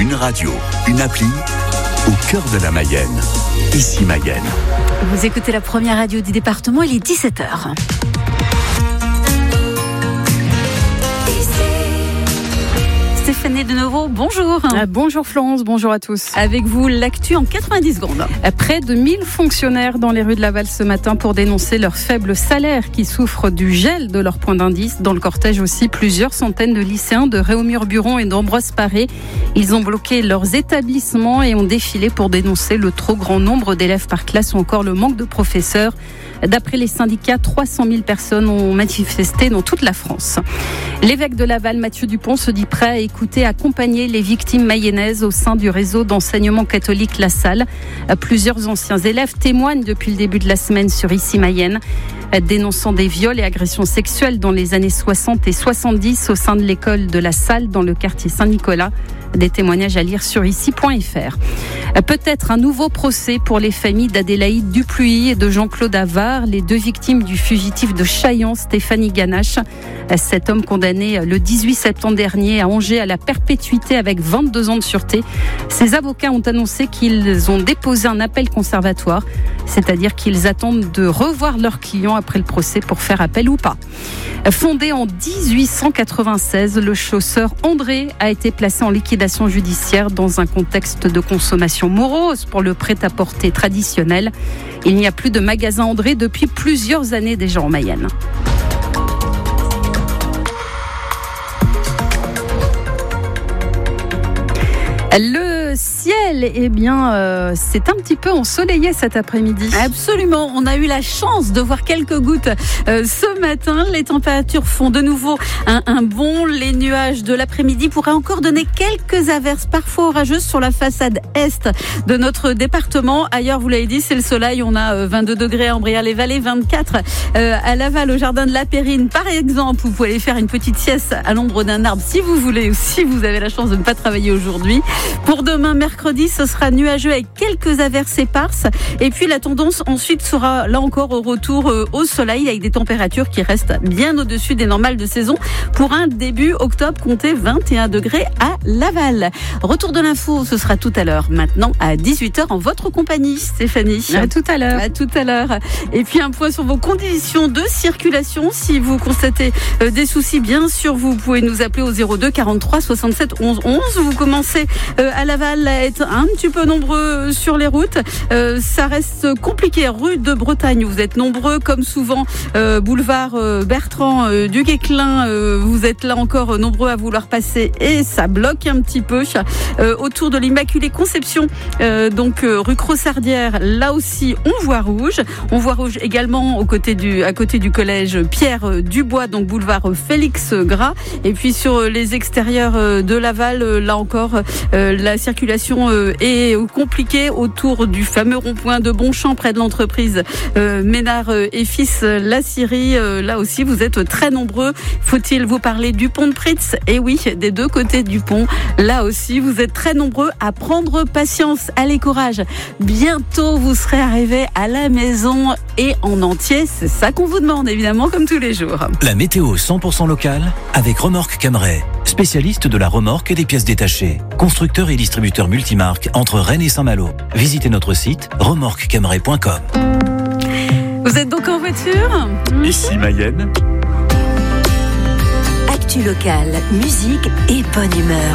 Une radio, une appli, au cœur de la Mayenne. Ici Mayenne. Vous écoutez la première radio du département, il est 17h. Stéphanie de nouveau, bonjour. Bonjour Florence, bonjour à tous. Avec vous, l'actu en 90 secondes. Près de 1000 fonctionnaires dans les rues de Laval ce matin pour dénoncer leur faible salaire qui souffrent du gel de leur point d'indice. Dans le cortège aussi, plusieurs centaines de lycéens de Réaumur-Buron et d'Ambroise Paré. Ils ont bloqué leurs établissements et ont défilé pour dénoncer le trop grand nombre d'élèves par classe ou encore le manque de professeurs. D'après les syndicats, 300 000 personnes ont manifesté dans toute la France. L'évêque de Laval, Mathieu Dupont, se dit prêt à écouter, accompagner les victimes mayennaises au sein du réseau d'enseignement catholique La Salle. Plusieurs anciens élèves témoignent depuis le début de la semaine sur Ici Mayenne, dénonçant des viols et agressions sexuelles dans les années 60 et 70 au sein de l'école de La Salle dans le quartier Saint-Nicolas. Des témoignages à lire sur ici.fr. Peut-être un nouveau procès pour les familles d'Adélaïde Dupuis et de Jean-Claude Avard, les deux victimes du fugitif de Chaillans, Stéphanie Ganache. Cet homme condamné le 18 septembre dernier à Angers à la perpétuité avec 22 ans de sûreté. Ses avocats ont annoncé qu'ils ont déposé un appel conservatoire, c'est-à-dire qu'ils attendent de revoir leurs clients après le procès pour faire appel ou pas. Fondé en 1896, le chausseur André a été placé en liquidation judiciaire dans un contexte de consommation morose pour le prêt-à-porter traditionnel. Il n'y a plus de magasin André depuis plusieurs années déjà en Mayenne. Le ciel, c'est un petit peu ensoleillé cet après-midi. Absolument, on a eu la chance de voir quelques gouttes ce matin. Les températures font de nouveau un bond. Les nuages de l'après-midi pourraient encore donner quelques averses, parfois orageuses, sur la façade est de notre département. Ailleurs, vous l'avez dit, c'est le soleil. On a 22 degrés à Ambrières-les-Vallées, 24 à Laval, au jardin de la Périne. Par exemple, vous pouvez aller faire une petite sieste à l'ombre d'un arbre si vous voulez, ou si vous avez la chance de ne pas travailler aujourd'hui. Pour demain, mercredi, ce sera nuageux avec quelques averses éparses. Et puis la tendance ensuite sera là encore au retour au soleil avec des températures qui restent bien au-dessus des normales de saison. Pour un début octobre, comptez 21 degrés à Laval. Retour de l'info, ce sera tout à l'heure. Maintenant à 18h en votre compagnie, Stéphanie. À tout à l'heure. À tout à l'heure. Et puis un point sur vos conditions de circulation. Si vous constatez des soucis, bien sûr, vous pouvez nous appeler au 02 43 67 11 11. Vous commencez à Laval à être un petit peu nombreux sur les routes. Ça reste compliqué. Rue de Bretagne, vous êtes nombreux comme souvent. Boulevard Bertrand du Guesclin, vous êtes là encore nombreux à vouloir passer et ça bloque un petit peu. Autour de l'Immaculée Conception, donc rue Crossardière, là aussi on voit rouge. On voit rouge également à côté du collège Pierre Dubois, donc boulevard Félix Gras. Et puis sur les extérieurs de Laval, là encore la circulation est compliquée autour du fameux rond-point de Bonchamp près de l'entreprise Ménard et Fils La Syrie. Là aussi vous êtes très nombreux. Faut-il vous parler du pont de Pritz? Et oui, des deux côtés du pont, là aussi vous êtes très nombreux à prendre patience. Allez, courage, bientôt vous serez arrivés à la maison et en entier. C'est ça qu'on vous demande évidemment, comme tous les jours. La météo 100% locale avec Remorque Camray, spécialiste de la remorque et des pièces détachées. Constructeur et distributeur multimarque entre Rennes et Saint-Malo. Visitez notre site remorquecamray.com. Vous êtes donc en voiture? Ici Mayenne. Actu locale, musique et bonne humeur.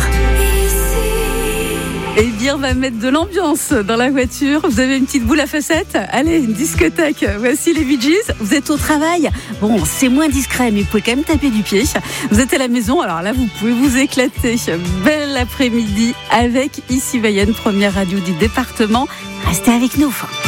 Eh bien, on va mettre de l'ambiance dans la voiture. Vous avez une petite boule à facettes? Allez, une discothèque. Voici les Bee Gees. Vous êtes au travail? Bon, c'est moins discret, mais vous pouvez quand même taper du pied. Vous êtes à la maison, alors là, vous pouvez vous éclater. Bel après-midi avec Ici Mayenne, première radio du département. Restez avec nous.